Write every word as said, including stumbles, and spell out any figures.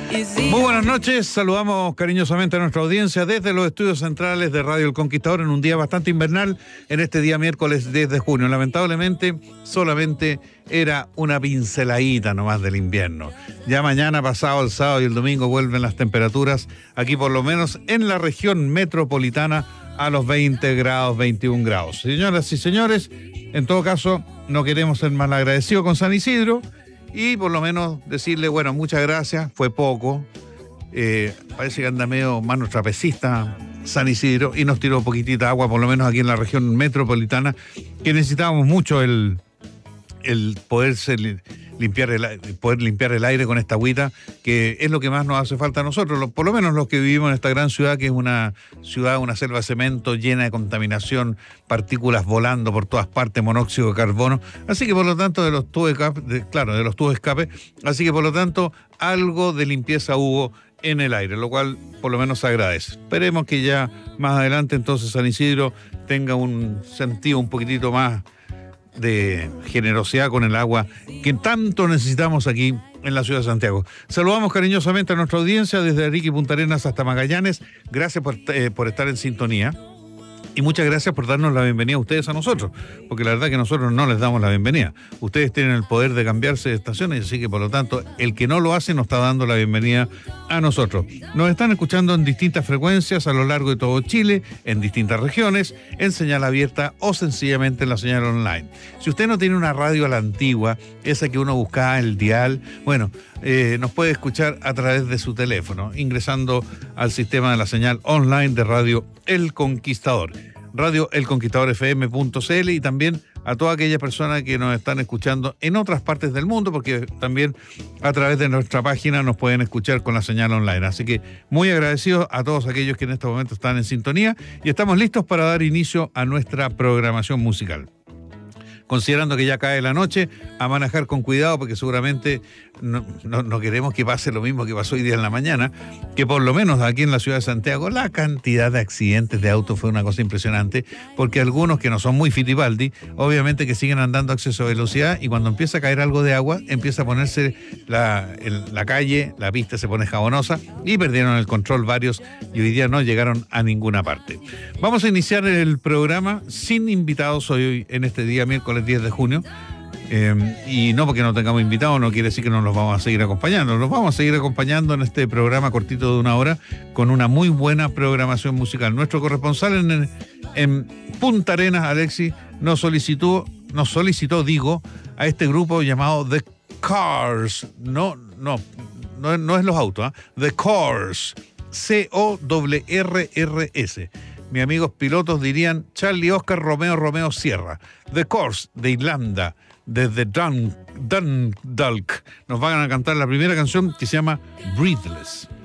Muy buenas noches, saludamos cariñosamente a nuestra audiencia desde los estudios centrales de Radio El Conquistador en un día bastante invernal, en este día miércoles diez de junio. Lamentablemente, solamente era una pinceladita nomás del invierno. Ya mañana, pasado, el sábado y el domingo vuelven las temperaturas, aquí por lo menos en la región metropolitana, a los veinte grados, veintiún grados. Señoras y señores, en todo caso, no queremos ser mal agradecidos con San Isidro, y por lo menos decirle, bueno, muchas gracias, fue poco. Eh, parece que anda medio mano trapecista San Isidro y nos tiró poquitita agua, por lo menos aquí en la región metropolitana, que necesitábamos mucho el, el poderse limpiar el, poder limpiar el aire con esta agüita, que es lo que más nos hace falta a nosotros, por lo menos los que vivimos en esta gran ciudad, que es una ciudad, una selva de cemento llena de contaminación, partículas volando por todas partes, monóxido de carbono, así que por lo tanto de los tubos de escape, de, claro, de los tubos de escape, así que por lo tanto algo de limpieza hubo en el aire, lo cual por lo menos se agradece. Esperemos que ya más adelante entonces San Isidro tenga un sentido un poquitito más de generosidad con el agua que tanto necesitamos aquí en la ciudad de Santiago. Saludamos cariñosamente a nuestra audiencia desde Arica y Punta Arenas hasta Magallanes. Gracias por, eh, por estar en sintonía. Y muchas gracias por darnos la bienvenida a ustedes a nosotros, porque la verdad que nosotros no les damos la bienvenida. Ustedes tienen el poder de cambiarse de estaciones, así que por lo tanto, el que no lo hace nos está dando la bienvenida a nosotros. Nos están escuchando en distintas frecuencias a lo largo de todo Chile, en distintas regiones, en señal abierta o sencillamente en la señal online. Si usted no tiene una radio a la antigua, esa que uno buscaba, el dial, bueno, eh, nos puede escuchar a través de su teléfono, ingresando al sistema de la señal online de Radio El Conquistador. Radio El Conquistador F M punto C L, y también a todas aquellas personas que nos están escuchando en otras partes del mundo, porque también a través de nuestra página nos pueden escuchar con la señal online. Así que muy agradecidos a todos aquellos que en este momento están en sintonía, y estamos listos para dar inicio a nuestra programación musical. Considerando que ya cae la noche, a manejar con cuidado, porque seguramente no, no, no queremos que pase lo mismo que pasó hoy día en la mañana, que por lo menos aquí en la ciudad de Santiago la cantidad de accidentes de autos fue una cosa impresionante, porque algunos que no son muy fitibaldi, obviamente que siguen andando a exceso de velocidad, y cuando empieza a caer algo de agua, empieza a ponerse la, el, la calle, la pista se pone jabonosa, y perdieron el control varios, y hoy día no llegaron a ninguna parte. Vamos a iniciar el programa sin invitados hoy en este día miércoles diez de junio, eh, y no porque no tengamos invitados no quiere decir que no los vamos a seguir acompañando, los vamos a seguir acompañando en este programa cortito de una hora con una muy buena programación musical. Nuestro corresponsal en, en Punta Arenas, Alexis, nos solicitó, nos solicitó, digo, a este grupo llamado The Cars, no, no, no, no es los autos, ¿eh? The Cars, C O R R R S. Mis amigos pilotos dirían Charlie Oscar Romeo Romeo Sierra. The Cars, de Irlanda, desde Dun, Dundalk, nos van a cantar la primera canción, que se llama Breathless.